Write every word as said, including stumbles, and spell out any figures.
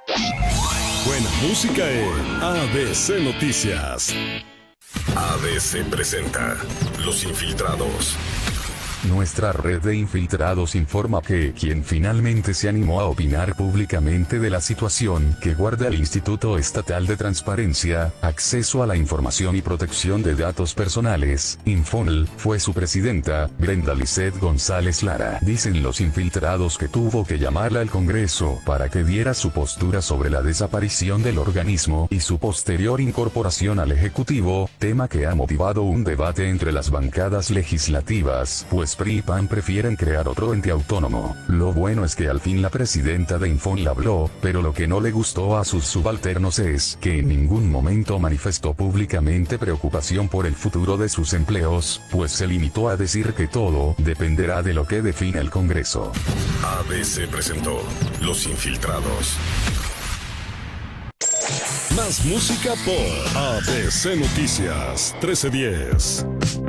Buena música en A B C Noticias. A B C presenta Los Infiltrados. Nuestra red de infiltrados informa que quien finalmente se animó a opinar públicamente de la situación que guarda el Instituto Estatal de Transparencia, Acceso a la Información y Protección de Datos Personales, Infonl, fue su presidenta, Brenda Lisset González Lara. Dicen los infiltrados que tuvo que llamarla al Congreso para que diera su postura sobre la desaparición del organismo y su posterior incorporación al Ejecutivo, tema que ha motivado un debate entre las bancadas legislativas, pues P R I y P A N prefieren crear otro ente autónomo. Lo bueno es que al fin la presidenta de Infonl habló, pero lo que no le gustó a sus subalternos es que en ningún momento manifestó públicamente preocupación por el futuro de sus empleos, pues se limitó a decir que todo dependerá de lo que define el Congreso. A B C presentó Los Infiltrados. Más música por A B C Noticias trece diez.